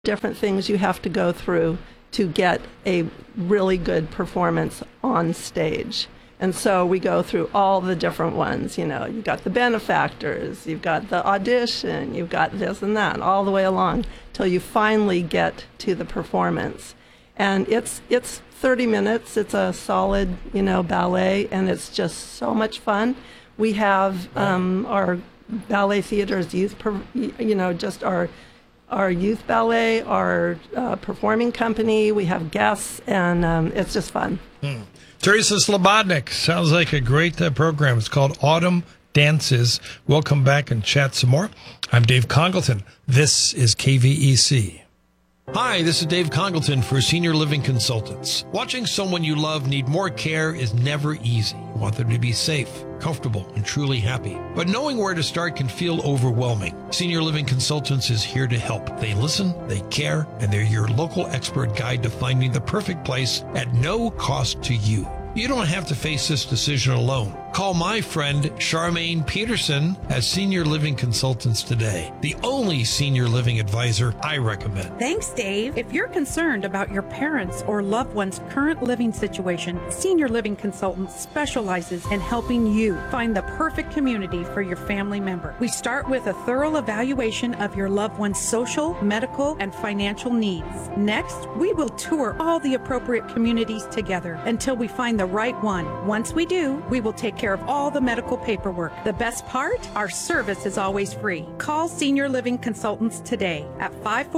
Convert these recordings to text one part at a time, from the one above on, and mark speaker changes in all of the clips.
Speaker 1: different things you have to go through to get a really good performance on stage. And so we go through all the different ones. You know, you've got the benefactors, you've got the audition, you've got this and that, all the way along till you finally get to the performance. And it's 30 minutes. It's a solid, ballet, and it's just so much fun. We have our ballet theater's just our youth ballet, our performing company. We have guests, and it's just fun.
Speaker 2: Teresa Slobodnik, sounds like a great program. It's called Autumn Dances. We'll come back and chat some more. I'm Dave Congleton. This is KVEC. Hi, this is Dave Congleton for Senior Living Consultants. Watching someone you love need more care is never easy. You want them to be safe, comfortable, and truly happy. But knowing where to start can feel overwhelming. Senior Living Consultants is here to help. They listen, they care, and they're your local expert guide to finding the perfect place at no cost to you. You don't have to face this decision alone. Call my friend Charmaine Peterson as Senior Living Consultants today, the only senior living advisor I recommend.
Speaker 3: Thanks, Dave. If you're concerned about your parents' or loved one's current living situation, Senior Living Consultants specializes in helping you find the perfect community for your family member. We start with a thorough evaluation of your loved one's social, medical, and financial needs. Next, we will tour all the appropriate communities together until we find the right one. Once we do, we will take care of all the medical paperwork. The best part? Our service is always free. Call Senior Living Consultants today at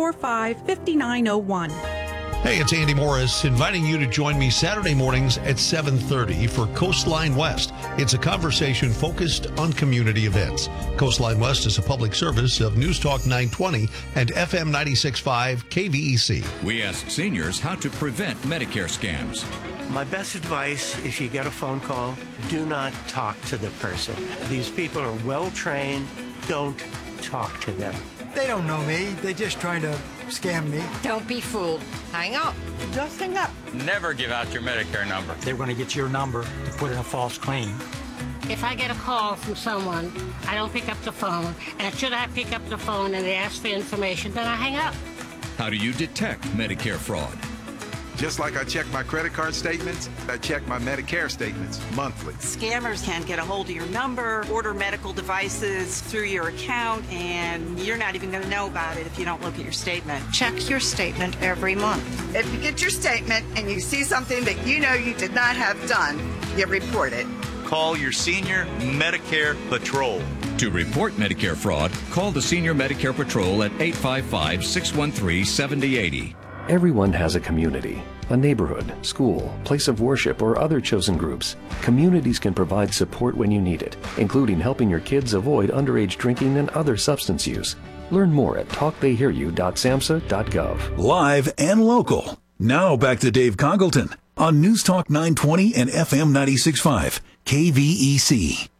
Speaker 3: 545-5901.
Speaker 4: Hey, it's Andy Morris inviting you to join me Saturday mornings at 7:30 for Coastline West. It's a conversation focused on community events. Coastline West is a public service of News Talk 920 and FM 96.5 KVEC.
Speaker 5: We ask seniors how to prevent Medicare scams.
Speaker 6: My best advice, if you get a phone call, do not talk to the person. These people are well trained. Don't talk to them.
Speaker 7: They don't know me. They're just trying to scam me.
Speaker 8: Don't be fooled. Hang up.
Speaker 7: Just hang up.
Speaker 9: Never give out your Medicare number.
Speaker 7: They're going to get your number to put in a false claim.
Speaker 10: If I get a call from someone, I don't pick up the phone. And should I pick up the phone and they ask for information, then I hang up.
Speaker 5: How do you detect Medicare fraud?
Speaker 11: Just like I check my credit card statements, I check my Medicare statements monthly.
Speaker 12: Scammers can get a hold of your number, order medical devices through your account, and you're not even going to know about it if you don't look at your statement.
Speaker 8: Check your statement every month.
Speaker 13: If you get your statement and you see something that you know you did not have done, you report it.
Speaker 14: Call your Senior Medicare Patrol.
Speaker 5: To report Medicare fraud, call the Senior Medicare Patrol at 855-613-7080.
Speaker 15: Everyone has a community, a neighborhood, school, place of worship, or other chosen groups. Communities can provide support when you need it, including helping your kids avoid underage drinking and other substance use. Learn more at talktheyhearyou.samhsa.gov.
Speaker 16: Live and local. Now back to Dave Congleton on News Talk 920 and FM 96.5, KVEC.